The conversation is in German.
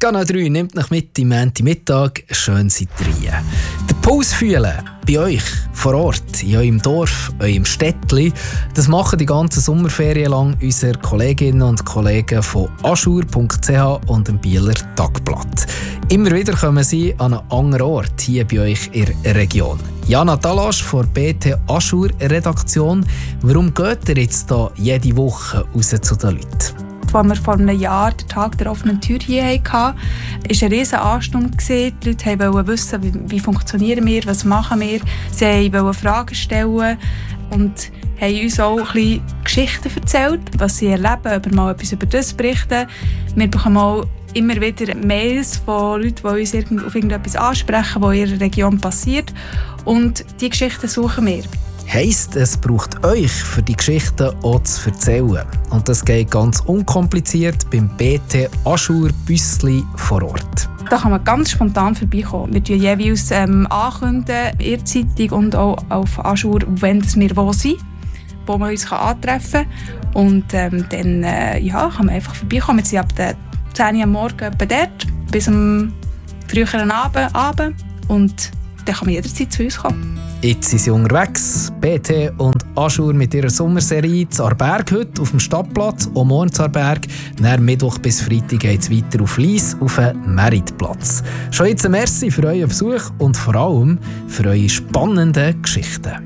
Kanal 3 nimmt euch mit im Montagmittag. Schön seid ihr. Den Puls fühlen bei euch vor Ort, in eurem Dorf, eurem Städtli. Das machen die ganze Sommerferien lang unsere Kolleginnen und Kollegen von aschur.ch und dem Bieler Tagblatt. Immer wieder kommen sie an einen anderen Ort hier bei euch in der Region. Jana Talasch von BT Aschur Redaktion. Warum geht ihr jetzt da jede Woche raus zu den Leuten? Als wir vor einem Jahr den Tag der offenen Tür hier hatten, war eine riesige Ansturm. Die Leute wollten wissen, wie funktionieren wir, was machen wir. Sie wollten Fragen stellen und haben uns auch ein bisschen Geschichten erzählt, was sie erleben, aber mal etwas über das berichten. Wir bekommen auch immer wieder Mails von Leuten, die uns auf irgendetwas ansprechen, was in ihrer Region passiert. Und diese Geschichten suchen wir. Heisst, es braucht euch für die Geschichten auch zu erzählen. Und das geht ganz unkompliziert beim BT Aschur Büssli vor Ort. Da kann man ganz spontan vorbeikommen. Wir kündigen jeweils ankündigen, in der Zeitung und auch auf Aschur, wenn wir wo sind, wo man uns antreffen kann. Und dann kann man einfach vorbeikommen. Wir sind ab der 10 Uhr am Morgen etwa dort, bis am früheren Abend. Und dann kann man jederzeit zu uns kommen. Jetzt sind sie unterwegs. BT und Aschur mit ihrer Sommerserie zu Aarberg heute auf dem Stadtplatz, und morgen zu Aarberg. Dann Mittwoch bis Freitag geht es weiter auf Lyss auf den Meritplatz. Schon jetzt ein Merci für euren Besuch und vor allem für eure spannenden Geschichten.